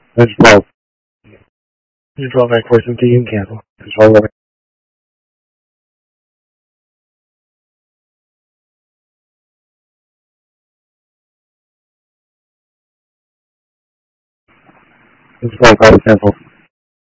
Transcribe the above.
That's 12. You 12 back force until you can cancel. Control over. It's 12 cancel.